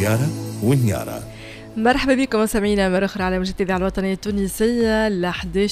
زيارة ونيارة. مرحبا بكم مستمعينا مرة أخرى على موجة الإذاعة الوطنية التونسية ل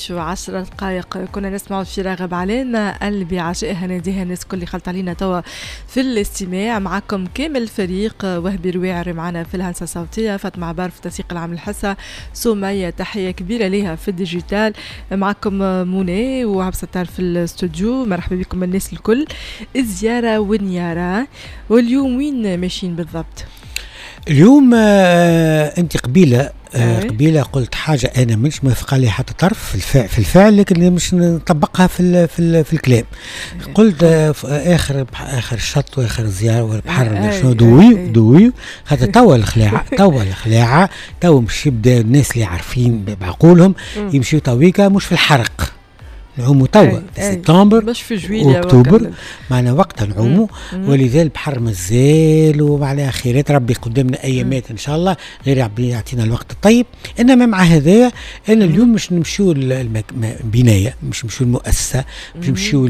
11:10 كنا نسمعوا في راغب علينا اللي عشقها ناديها الناس كل خلط علينا توا في الاستماع. معكم كامل الفريق، وهبي رويعر معنا في الهندسة الصوتية، فاطمة عبار في التنسيق العام الحسا، سمية تحية كبيرة ليها في الديجيتال، معكم منى وعبد الستار في الاستوديو. مرحبا بكم الناس الكل. الزيارة ونيارة، واليوم وين ماشيين بالضبط؟ اليوم انت قبيله قلت حاجه انا مش موافقه عليها حتى طرف في الفعل، لكن مش نطبقها في الكلام. قلت في اخر الشط واخر الزياره والبحر شنو دوي هذا توا الخلاعه توا مش يبدا الناس اللي عارفين بعقولهم يمشيوا تويكا مش في الحرق، نعوموا توا في سبتمبر مش في جويلية واكتوبر معنا وقتها نعوموا، ولذلك البحر مازال ومعناها خيرات ربي قدامنا ايامات ان شاء الله، غير ربي يعطينا الوقت الطيب. انما مع هذايا انا اليوم مش نمشيو البنايه، مش نمشيو المؤسسه، مش نمشيو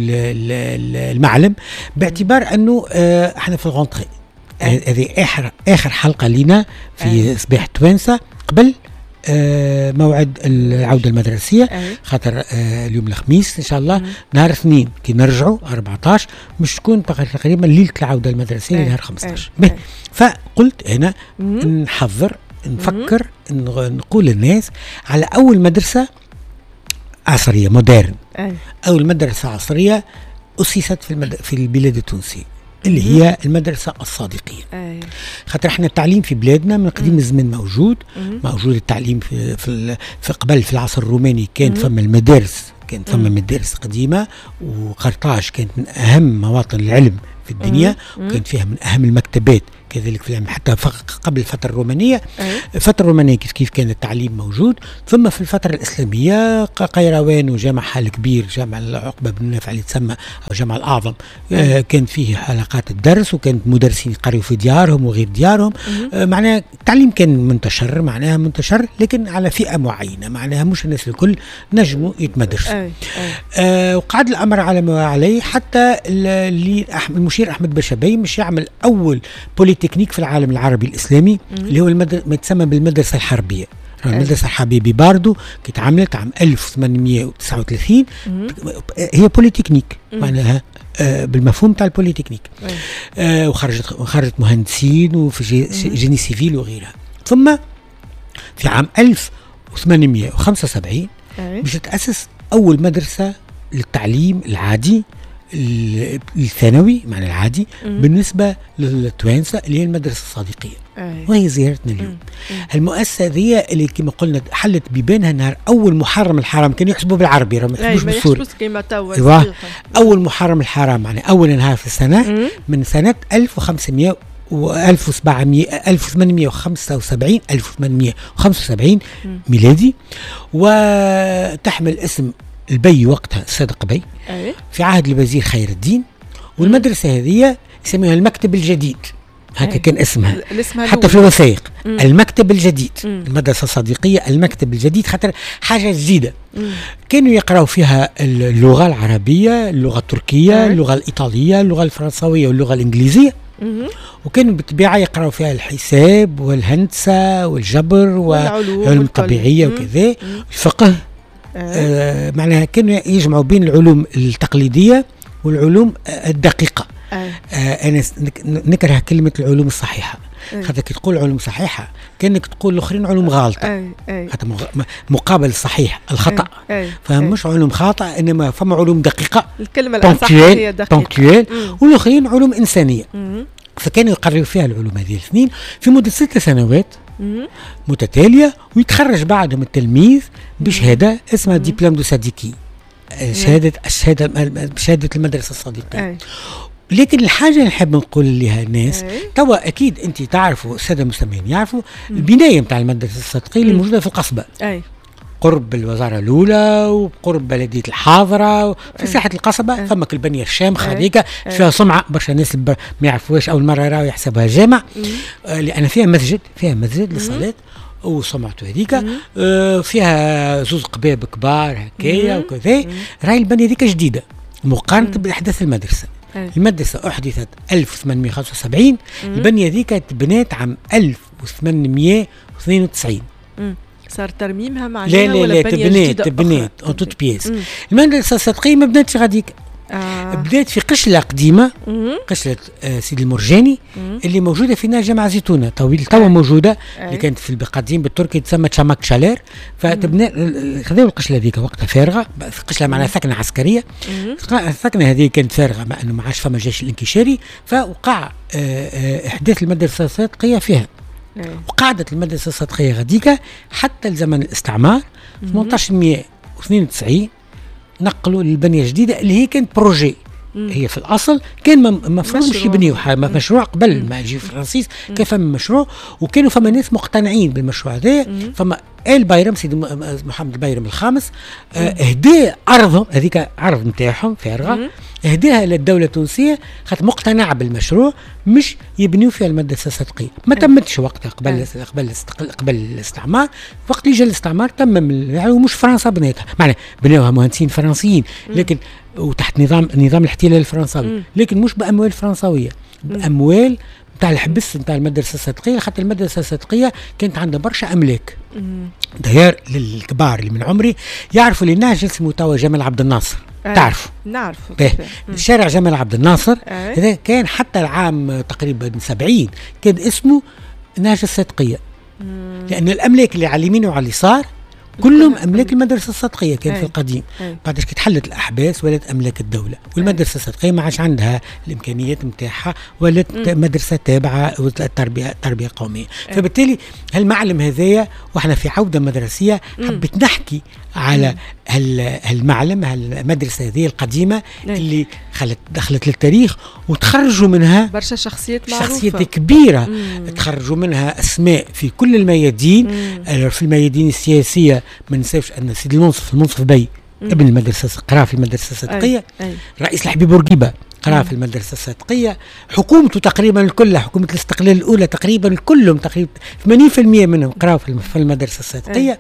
المعلم، باعتبار انه احنا في الغونطري. هذه اخر حلقه لنا في صباح توانسه قبل موعد العودة المدرسية، خاطر اليوم الخميس إن شاء الله نهار اثنين كي نرجعوا 14 مش تكون تقريبا ليلة العودة المدرسية نهار 15. فقلت أنا نحضر نفكر نقول للناس على أول مدرسة عصرية مودرن، أول مدرسة عصرية أسست في البلاد التونسية اللي هي المدرسة الصادقية. خاطر احنا التعليم في بلادنا من قديم الزمن موجود التعليم في قبل في العصر الروماني كانت فما المدارس، كانت فما مدارس قديمة، وقرطاج كانت من أهم مواطن العلم في الدنيا، وكانت فيها من أهم المكتبات كذلك في العلم حتى قبل الفترة الرومانية. الفترة الرومانية كيف كان التعليم موجود، ثم في الفترة الإسلامية قيروان وجامع حال كبير، جامع العقبة بن نافع اللي تسمى أو جامع الأعظم، كان فيه حلقات الدرس، وكانت مدرسين يقرأوا في ديارهم وغير ديارهم. معناها التعليم كان منتشر لكن على فئة معينة، معناها مش الناس الكل نجموا يتمدرسوا. وقعد الأمر على ما عليه حتى اللي المشير أحمد بشبي مش يعمل أول تكنيك في العالم العربي الإسلامي اللي هو ما يتسمى بالمدرسة الحربية. المدرسة الحربية بباردو كانت عملت عام 1839، هي بوليتكنيك معناها بالمفهوم تاع البوليتكنيك، وخرجت مهندسين وفي جيني سيفيل وغيرها. ثم في عام 1875 باش تأسس أول مدرسة للتعليم العادي الثانوي معنى العادي بالنسبة للتوانسة اللي هي المدرسة الصادقية، وهي زيارتنا اليوم. المؤسسة ذي اللي كما قلنا حلت بيبانها نهار أول محرم الحرام، كانوا يحسبوا بالعربي ما يحسبوش بالسوري. أول محرم الحرام يعني أول نهار في السنة من سنة 1875 ميلادي، وتحمل اسم البي وقتها الصادق بي في عهد الوزير خير الدين. والمدرسة هذه يسميها المكتب الجديد، هكا كان اسمها حتى في الوثائق، المكتب الجديد، المدرسة الصديقية المكتب الجديد، خاطر حاجة جديدة. كانوا يقرأوا فيها اللغة العربية، اللغة التركية، اللغة الإيطالية، اللغة الفرنسوية واللغة الإنجليزية، وكانوا بالطبيعة يقرأوا فيها الحساب والهندسة والجبر والعلوم الطبيعية وكذا، الفقه. معناها كانوا يجمعوا بين العلوم التقليدية والعلوم الدقيقة. أنا نكره كلمة العلوم الصحيحة، خاطر كي تقول علوم صحيحة كأنك تقول الآخرين علوم غلطة، مقابل الصحيح الخطأ. فمش علوم خاطئة، إنما فما علوم دقيقة، الكلمة الأصح هي دقيقة، والآخرين علوم إنسانية. فكانوا يقرروا فيها العلوم هذه الاثنين في مدة 6 سنوات متتالية، ويتخرج بعدهم التلميذ بشهادة اسمها ديبلوم دو صديقي، شهادة المدرسة الصديقية. لكن الحاجة اللي نحب نقول لها الناس توا، أكيد أنت تعرفوا السادة المستمعين يعرفوا البناية متاع المدرسة الصديقية اللي موجودة في القصبة، قرب الوزارة الأولى وقرب بلدية الحاضرة في ساحة القصبة. ثم البنية الشامخة هذيك فيها سمعة برشا ناس ما يعرفوهاش أول مرة راهو يحسبها جامع، لأن فيها مسجد للصلاة وسمعته هذيك، فيها زوز قباب كبار هكايا وكذا. راهي البنية هذيك جديدة مقارنة بأحداث المدرسة. المدرسة أحدثت 1875، البنية ذيك تبنات عام 1892. صار ترميمها معناها لا تبنات اون توت بيس. المدرسة الصدقية ما بداتش غاديك، بدات في قشلة قديمة، قشلة سيدي المرجاني اللي موجودة في نهر جامعة زيتونة توا موجودة، اللي كانت في القديم بالتركي تسمى تشاماك شالير. فتبنى خذوا القشلة ذيك وقتها فارغة، قشلة معناها ثكنة عسكرية. الثكنة هذه كانت فارغة مع أنه ما عادش فما جيش الانكشاري، فوقع إحداث المدرسة الصدقية فيها. وقعدت المدرسة الصدقية غديكة حتى لزمن الاستعمار. 1892 نقلوا للبنية جديدة اللي هي كانت بروجي. هي في الأصل كان مفروض مش يبنيوها مشروع قبل ما يجي فرانسيس، كان فما مشروع وكانوا فما ناس مقتنعين بالمشروع هذا. فما البايرم سيدي محمد البايرم الخامس اهدى أرضهم، هذيك أرض نتاعهم فارغة، اهداها للدولة التونسية خاطر مقتنع بالمشروع مش يبنيوا فيها المدرسة الصدقية. ما تمتش وقتها قبل الاستعمار. وقت اللي جا الاستعمار تمم، يعني ومش فرنسا بنيتها، معناها بنيوها مهندسين فرنسيين لكن وتحت نظام الاحتلال الفرنساوي، لكن مش بأموال فرنسوية، بأموال نتاع الحبس نتاع المدرسة الصدقية. خاطر المدرسة الصدقية كانت عندها برشا أملاك. داير للكبار اللي من عمري يعرفوا اللي نهج اسمه توا جمال عبد الناصر، تعرفوا؟ نعرفوا شارع جمال عبد الناصر هذا كان حتى العام تقريبا 70 كان اسمه نهج الصدقية، لأن الأملاك اللي على اليمين وعلى اليسار كلهم أملاك المدرسة الصدقية كان في القديم. بعد كي تحلت الأحباس ولات أملاك الدولة، والمدرسة الصدقية ما عادش عندها الإمكانيات متاعها، ولات مدرسة تابعة التربية قومية. فبالتالي هالمعلم هذايا وإحنا في عودة مدرسية حبيت نحكي على هالمعلم، هالمدرسة هذه القديمة اللي دخلت للتاريخ وتخرجوا منها برشا شخصيات معروفة، شخصيات كبيرة. تخرجوا منها أسماء في كل الميادين. في الميادين السياسية ما ننساوش أن سيدي المنصف بي ابن المدرسة قرا في المدرسة الصدقية، رئيس الحبيب بورقيبة قرا في المدرسة الصدقية، حكومته تقريبا الكل، حكومة الاستقلال الأولى تقريبا كلهم، تقريبا 80% منهم قراوا في المدرسة الصدقية.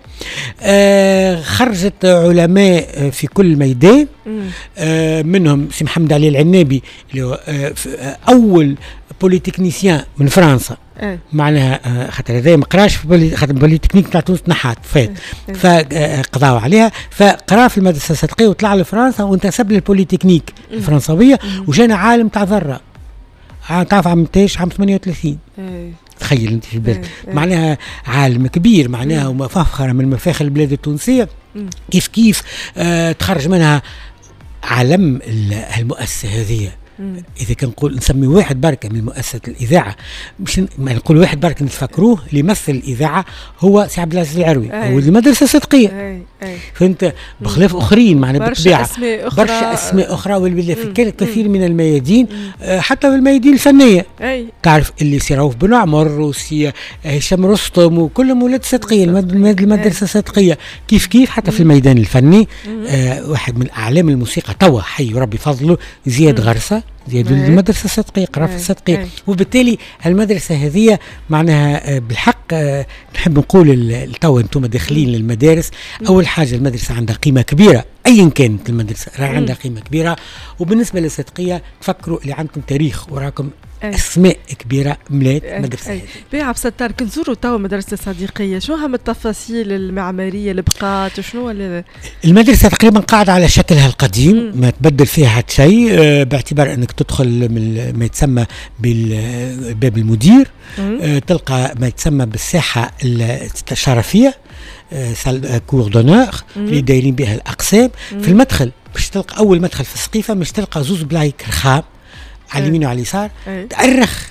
خرجت علماء في كل ميدان، منهم سي محمد علي العنابي اللي هو أول بوليتكنيسيان من فرنسا. معناها خاطر هذا ما قراش في خاطر البوليتكنيك تاع تونس نحات فات، فقضاوا عليها، فقرا في المدرسة الصدقية وطلع لفرنسا وانتسب للبوليتكنيك الفرنسوية وجانا عالم تاع ذرة. تعرف عام 38 تخيل انت في بالك، معناها عالم كبير، معناها ومفخرة من مفاخر البلاد التونسية. كيف تخرج منها علم المؤسسة هذه. إذا كان نقول نسمي واحد بركة من مؤسسة الإذاعة، مش نقول واحد بركة نتفكروه اللي يمثل الإذاعة هو سي عبد العزيز العروي أو المدرسة الصدقية. فأنت بخلاف آخرين معنا بالطبيعة برشا أسماء أخرى والبلاد في كثير من الميادين، حتى في الميادين الفنية. تعرف اللي سي رؤوف بن عمر وسي هشام رستم وكلهم ولاد الصدقية، المدرسة الصدقية. كيف حتى في الميدان الفني واحد من أعلام الموسيقى توا حي ربي فضله زياد غرسة، زيادوا المدرسة الصدقية قرا في الصدقية. وبالتالي المدرسة هذه معناها بالحق نحب نقول توا انتم داخلين للمدارس، أول حاجة المدرسة عندها قيمة كبيرة أيا كانت المدرسة، عندها قيمة كبيرة. وبالنسبة للصدقية تفكروا اللي عندكم تاريخ وراكم اسماء كبيره ملات مدرسه. عبد الستار كي نزوروا توا مدرسه صديقيه، شنو هم التفاصيل المعماريه اللي بقات وشنو المدرسه تقريبا قاعده على شكلها القديم، ما تبدل فيها حتى شيء، باعتبار انك تدخل من ما يتسمى بالباب المدير، تلقى ما يتسمى بالساحه الشرفيه كور دونور اللي دايرين بها الاقسام. في المدخل باش تلقى اول مدخل في السقيفه مش تلقى زوز بلايك رخام على اليمين وعلى اليسار، تأرخ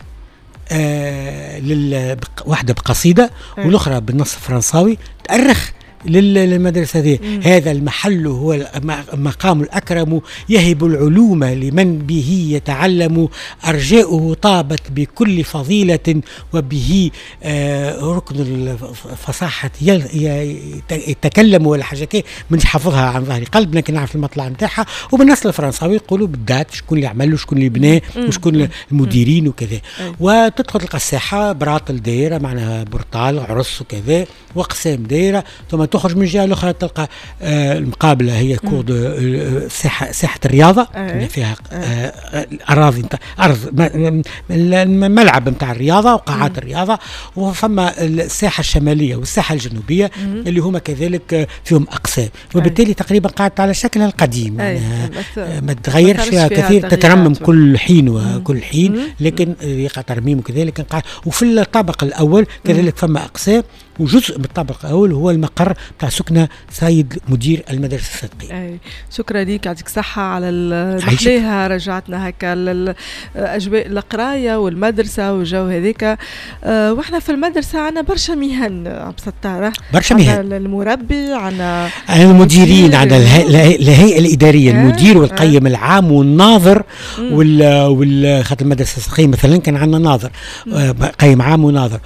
واحدة بقصيدة والاخرى بالنص الفرنساوي، تأرخ للمدرسة هذه. هذا المحل هو المقام الأكرم، يهب العلوم لمن به يتعلم، أرجاؤه طابت بكل فضيلة، وبه ركن الفصاحة يتكلم ولا حاجة كي من حفظها عن ظهر قلب، لكن نعرف المطلع نتاعها. وبالنص الفرنساوي يقولوا بالذات شكون اللي عمله وشكون اللي بناه وشكون المديرين وكذا. وتدخل تلقى الساحة براطل دايرة معناها برطال عرس وكذا، وأقسام دايرة، ثم تخرج من الجهه الاخرى تلقى المقابله هي كود ساحه الرياضه فيها اراضي ارض الملعب نتاع الرياضه وقاعات الرياضه، وفما الساحه الشماليه والساحه الجنوبيه اللي هما كذلك فيهم اقسام، وبالتالي تقريبا قاعدة على شكلها القديم، ما تغيرش فيها كثير، تترمم كل حين وكل حين، لكن يقع ترميم وكذلك قاعد. وفي الطابق الاول كذلك فما اقسام، وجزء من الطابق الاول هو المقر بتاع سكنة سيد مدير المدرسه الصدقيه. شكرا لك، يعطيك الصحه على المحليها، رجعتنا هكا الاجواء القرايه والمدرسه والجو هذيك. واحنا في المدرسه عندنا برشا مهن عبد الستار، برشا مهن، المربي، عندنا المديرين، عندنا الهيئه الاداريه، المدير والقيم العام والناظر خاطر المدرسه الصدقيه مثلا كان عندنا ناظر قيم عام وناظر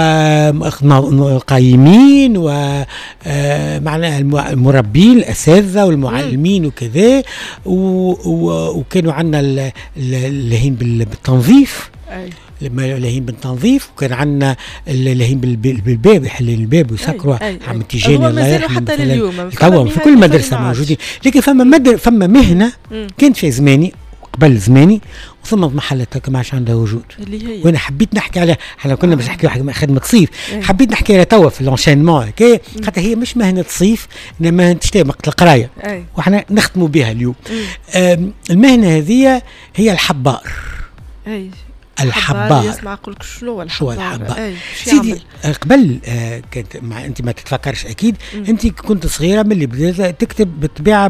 قائمين، ومعناها المربين الاساتذه والمعلمين وكذا، وكانوا عندنا اللاهين بالتنظيف، لاهين بالتنظيف، وكان عندنا لاهين بالباب، يحلين الباب ويسكروا عم تيجاني الله يرحمه حتى اليوم في كل مدرسه موجودين. لكن فما مهنه كانت في زماني قبل زماني وثم محلتها كما عادش عندها وجود، اللي هي وانا حبيت نحكي عليها. احنا كنا باش نحكي واحد خدمه صيف، حبيت نحكي عليها توا في لونشينمون خاطر هي مش مهنه صيف، انما مهنه شتاء وقت القرايه، واحنا نختموا بها اليوم. المهنه هذه هي الحبار. الحبار يسمع يقول لك شنو الحبار سيدي. قبل كانت انت ما تتفكرش اكيد، انت كنت صغيره من اللي بدات تكتب بالطبيعه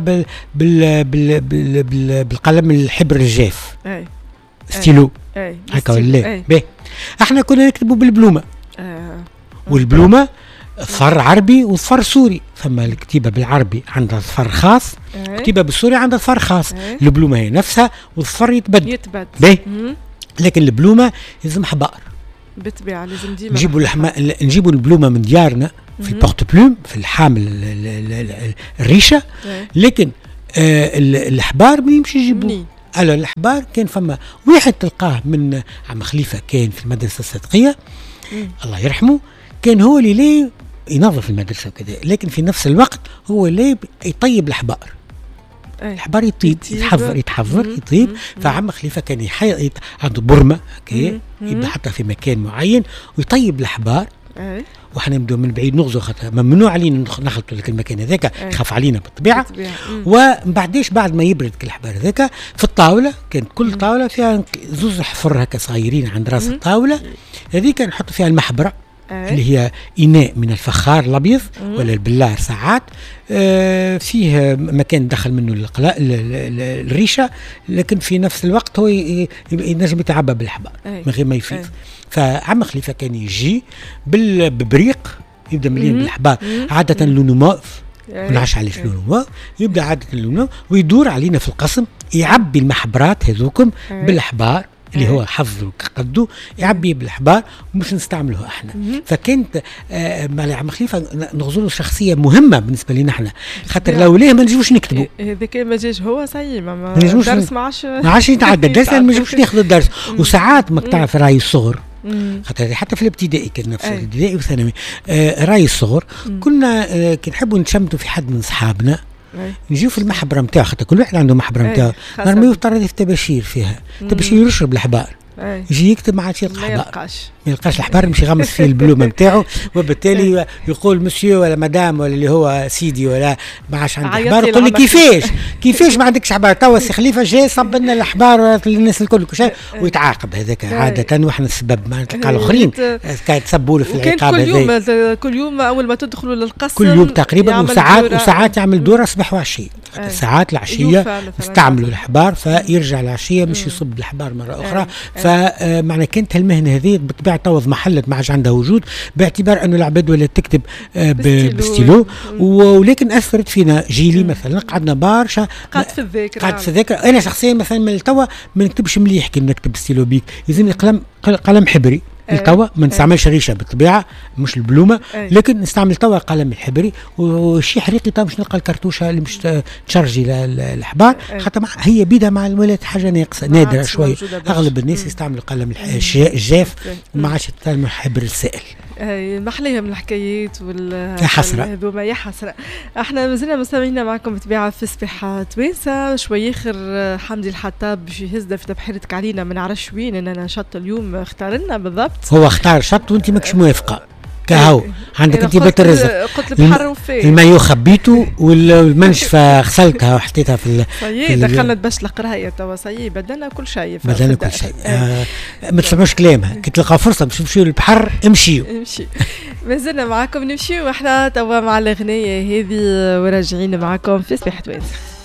بالقلم الحبر الجاف، ستيلو هكا ولا لا؟ احنا كنا نكتبوا بالبلومه، والبلومه صفر عربي وصفر سوري، ثم الكتيبه بالعربي عندها صفر خاص، الكتيبه بالسوري عندها صفر خاص. البلومه هي نفسها والصفر يتبدل. لكن البلومه لازم حبار بالطبيعه، لازم ديما نجيبوا البلومه من ديارنا في البورت بلوم، في الحامل الريشه، لكن الحبار ما يمشي يجيبوه. الحبار كان فما واحد تلقاه من عم خليفه، كان في المدرسه الصدقيه الله يرحمه، كان هو اللي ينظف المدرسه وكذا، لكن في نفس الوقت هو اللي يطيب الحبار. الحبار يتحضر يطيب. فعم خليفه كان عنده برمه يبدا حتى في مكان معين ويطيب الحبار. وحنا نبداو من بعيد نغزو، خاطر ممنوع علينا نخلطوا لك المكان هذاك، يخاف علينا بالطبيعه. ومن بعدش بعد ما يبرد الحبار هذاك في الطاوله، كانت كل طاوله فيها زوز حفر هكا صغيرين عند راس الطاوله هذيك، نحط فيها المحبره اللي هي إناء من الفخار الأبيض ولا البلار ساعات، فيه مكان دخل منه الريشة، لكن في نفس الوقت هو ينجم يتعبى بالحبار من غير ما يفيض. فعم خليفة كان يجي ببريق، يبدأ مليان بالحبار، عادة لونه موف، ونعرفش علاش لونه موف، يبدأ عادة لونه ويدور علينا في القسم، يعبي المحبرات هذوكم بالحبار اللي هو حفظه قدو، يعبي بالحبار ومش نستعمله احنا. فكانت مع عم خليفه نغزلوا شخصيه مهمه بالنسبه لنا احنا، خاطر لو ليه ما نجوش نكتبوا. هذاك ما جاش هو سي ما الدرس ما عادش يتعدى الدرس، ما نجوش ناخذ الدرس. وساعات ما تعرف راي الصغر، خاطر حتى في الابتدائي كان نفس الابتدائي والثانوي، راي الصغر كنا كي نحبوا نشمتوا في حد من صحابنا نجيو في المحبره نتاعو، خاطر كل واحد عنده محبره نتاعو، نرميو في طريقه تباشير فيها، تباشير يشرب الحبار، يجي يكتب ما عادش يلقى حبار، ما يلقاش الحبار، يمشي يغمس فيه البلومه نتاعو، وبالتالي يقول مسيو ولا مدام ولا اللي هو سيدي ولا ما عادش عنده حبار، يقول لي كيفاش ما عندكش حبار؟ توا سي خليفه جاي صب لنا الحبار للناس الكل ويتعاقب هذاك عاده، واحنا السبب ما نلقى الاخرين كاين تسبوا له في العقاب هذا. كل يوم اول ما تدخلوا للقسم كل يوم تقريبا، وساعات يعمل دوره صباح وعشيه، ساعات العشيه نستعملوا الحبار، فيرجع العشيه مش يصب الحبار مره اخرى. فمعنى كانت المهنه هذه بالطبيعه توظ محلت ما عادش عندها وجود، باعتبار انه العباد ولا تكتب بستيلو، ولكن اثرت فينا جيلي مثلا، قعدنا برشا قعدت في الذاكره. انا شخصيا مثلا من التوا ما نكتبش مليح كي نكتب ستيلو بيك، يلزمني قلم حبري. التوا ما نستعملش ريشه بالطبيعه، مش البلومه، لكن نستعمل توا قلم الحبري، وشي حريقي توا باش نلقى الكرتوشه اللي مش تشرجي الحبار، خاطر هي بيدها مع الولاد حاجه ناقصه نادره شويه. اغلب الناس يستعملوا قلم الجاف وما عادش يستعملوا الحبر السائل. محليهم الحكايات يا حسرة هذوما يا حسرة. احنا مازلنا مستمعين معكم بطبيعة في سباحة توانسة. شوي اخر حمدي الحطاب باش يهزنا في تبحيرتك علينا، ما نعرفش وين اننا شط اليوم اختار لنا بالضبط. هو اختار شط وانت ماكش موافقة كهو عندك انت بيت الرزق. قلت البحر وفيه المايو خبيته والمنشفة غسلتها وحطيتها في دخلنا باش القرايه توا صاي بدلنا كل شيء كل شيء. ما تسمعوش كلامها كي تلقى فرصه باش نمشيو للبحر امشيو. مازلنا معاكم نمشيو احنا توا مع الاغنيه هذه وراجعين معاكم في سباحة توانسة.